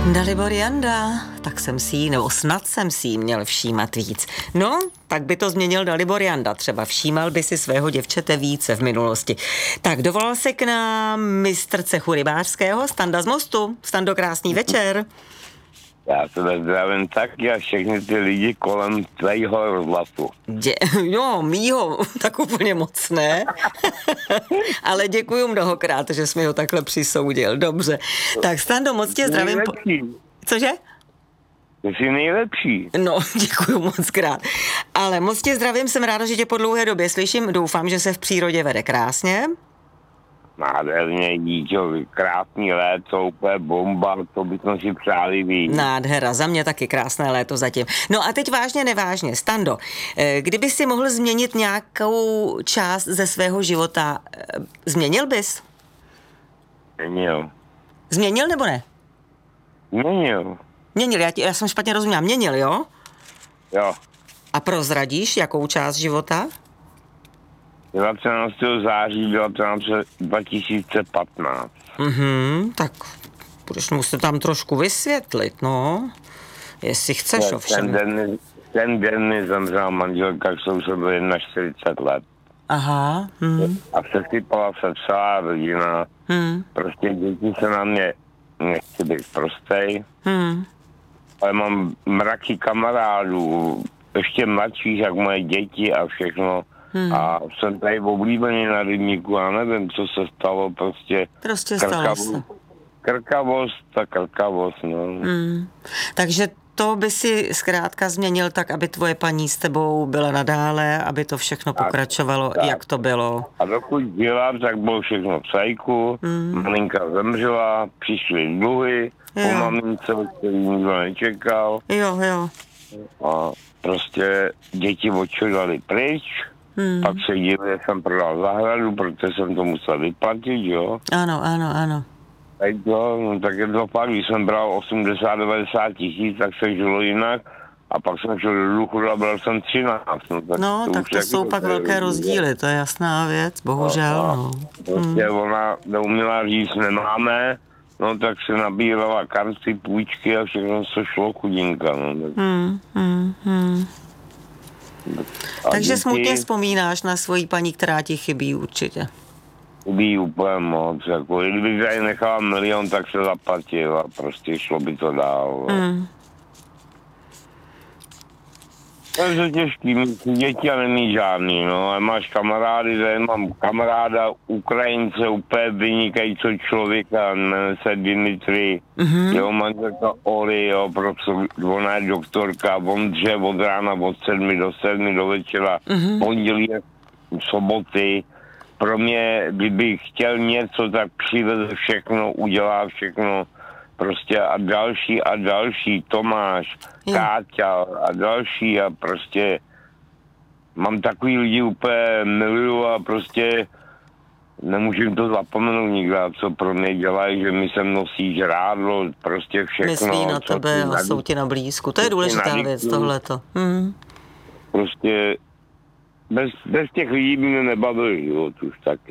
Dalibor Janda, tak jsem si jí, nebo snad jsem si jí měl všímat víc. No, tak by to změnil Dalibor Janda, třeba všímal by si svého děvčete více v minulosti. Tak dovolal se k nám mistr cechu rybářského, Standa z Mostu. Stando, krásný večer. Já tebe zdravím taky a všechny ty lidi kolem tvého rozhlasu. Jo, mýho, tak úplně moc ne. Ale děkuju mnohokrát, že jsi mi ho takhle přisoudil. Dobře. Tak Stando, moc tě zdravím. Cože? Ty jsi nejlepší. No, děkuju moc krát. Ale moc tě zdravím, jsem ráda, že tě po dlouhé době slyším. Doufám, že se v přírodě vede krásně. Nádherně, díčo, krásný léto, úplně bomba, to bychom si přáli víc. Nádhera, za mě taky krásné léto zatím. No a teď vážně nevážně, Stando, kdyby si mohl změnit nějakou část ze svého života, změnil bys? Měnil. Změnil nebo ne? Měnil. Měnil, já jsem špatně rozuměla, měnil, jo? Jo. A prozradíš, jakou část života? 19. září 2015. Tak budeš muset tam trošku vysvětlit, no. Jestli chceš ovšem. Ten den mi zemřela manželka, kterou jsem byl 41 let. Aha. A přesypala se celá rodina. Prostě děti se na mě nechci být prostej. Ale mám mraky kamarádů, ještě mladších, jak moje děti a všechno. A jsem tady oblíbený na rybníku a nevím, co se stalo, prostě stalo se. Krkavost, no. Takže to by si zkrátka změnil tak, aby tvoje paní s tebou byla nadále, aby to všechno pokračovalo, tak, jak to bylo. A dokud žila, tak bylo všechno v cajku, maminka zemřela, přišly dluhy, po mamince, který nikdo nečekal. Jo. A prostě děti odčudaly pryč. Pak se divil, že jsem prodal zahradu, protože jsem to musel vyplatit, jo. Ano. Tak je to pak, když jsem bral 80-90 tisíc, tak se žilo jinak. A pak jsem šel do důchodu a bral jsem 13. Tak to jsou pak velké rozdíly, to je jasná věc, bohužel. Prostě ona neuměla říct, nemáme, no tak se nabírala karty, půjčky a všechno se šlo chudinka. Takže smutně vzpomínáš na svoji paní, která ti chybí určitě. Chybí úplně moc. Jako, kdyby tady nechala 1 milion, tak se zaplatil a prostě šlo by to dál. To je těžký, mít děti a nemít žádný, no. A máš kamarády, tady mám kamaráda Ukrajince, úplně vynikajícího člověka, jmenuje se Dimitri, jeho manželka Oli, jo, protože ona je doktorka, on dře od rána od 7 do 7 do večera, pondělí, soboty. Pro mě, kdybych chtěl něco, tak přiveze všechno, udělá všechno. Prostě a další, Tomáš, Káťa a další a prostě mám takový lidi úplně miluju a prostě nemůžu to zapomenout nikdy, co pro mě dělají, že mi sem nosí žrádlo, prostě všechno. Myslí na tebe a jsou ti na blízku, to je důležitá věc, tohleto. Prostě bez těch lidí by mě nebavil život už taky.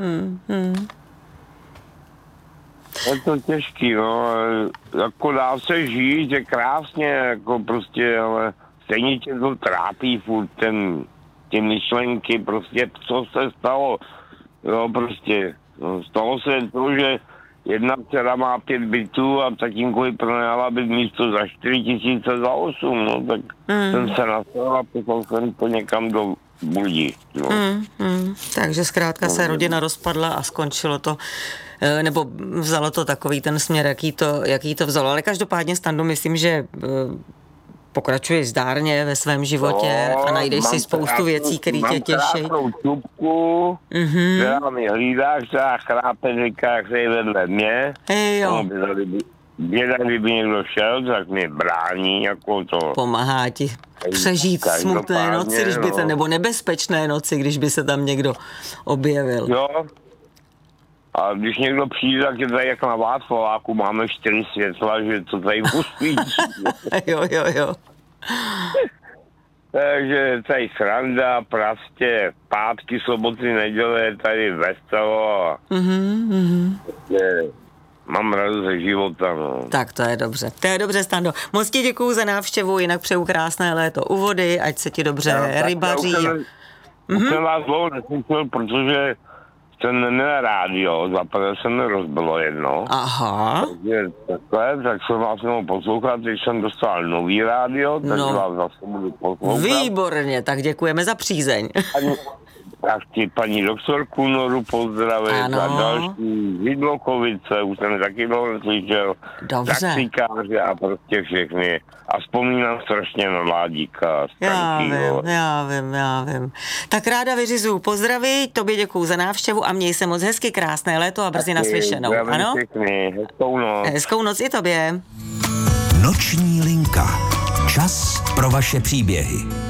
Je to těžký, no, jako dá se žít, je krásně, jako prostě, ale stejně tě to trápí furt ty myšlenky, prostě, co se stalo, jo, prostě, no, stalo se to, že jedna dcera má 5 bytů a tatínkovi pronajala byt místo za 4 000 za 8, no, tak jsem se nastal a poslal jsem to někam do Budí. No. Takže zkrátka se rodina rozpadla a skončilo to, nebo vzalo to takový ten směr, jaký to vzalo. Ale každopádně, Stando, myslím, že pokračuješ zdárně ve svém životě a najdeš si spoustu věcí, které tě těší. Mám krásnou čupku, která mi hlídá, která chrápe, říká, že je vedle mě. Jo. Běda, kdyby někdo šel, tak mě brání, jako to. Pomáhá ti přežít smutné noci, když by nebo nebezpečné noci, když by se tam někdo objevil. Jo. A když někdo přijde, tak je tady jak na Václaváku, máme 4 světla, že to tady usvící. Jo. Takže tady sranda, prostě pátky, soboty, neděle, tady veselo. mám radost ze života, no. Tak to je dobře. To je dobře, Stando. Moc ti děkuju za návštěvu, jinak přeju krásné léto u vody, ať se ti dobře rybaří. Už jsem vás dlouho neslyšel, protože jsem neměl rádio, zaprvé se mi rozbilo jedno. Aha. Tak jsem vás nemohl poslouchat, když jsem dostal nový rádio, takže vás zase budu poslouchat. Výborně, tak děkujeme za přízeň. Já chci paní doktorku Noru pozdravit a další Židlokovice, už jsem taky dlouho neslyšel. Dobře. Taxikáře a prostě všechny. A vzpomínám strašně na Ládíka. Já vím. Tak ráda vyřizuju pozdraví, tobě děkuju za návštěvu a měj se moc hezky, krásné léto a brzy naslyšenou. Ano? Všechny. Hezkou noc. Hezkou noc i tobě. Noční linka. Čas pro vaše příběhy.